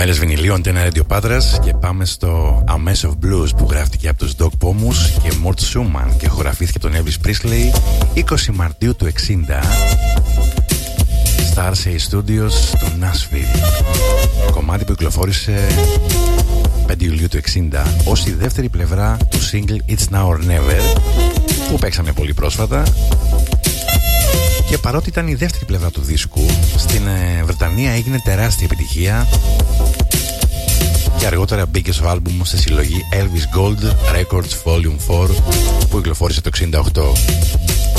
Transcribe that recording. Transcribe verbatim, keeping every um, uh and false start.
Μέρες βινιλίου, Αντένα Radio Πάτρας, και πάμε στο A Mess of Blues που γράφτηκε από τους Doc Pomus και Mort Schumann και χωραφήθηκε από τον Elvis Presley είκοσι Μαρτίου του εξήντα στα αρ σι έι Studios του Nashville. Κομμάτι που κυκλοφόρησε πέντε Ιουλίου του εξήντα ως η δεύτερη πλευρά του single It's Now or Never που παίξαμε πολύ πρόσφατα. Και παρότι ήταν η δεύτερη πλευρά του δίσκου, στην ε, Βρετανία έγινε τεράστια επιτυχία και αργότερα μπήκε στο άλμπουμ σε συλλογή Elvis Gold Records Volume φορ που κυκλοφόρησε το εξήντα οκτώ.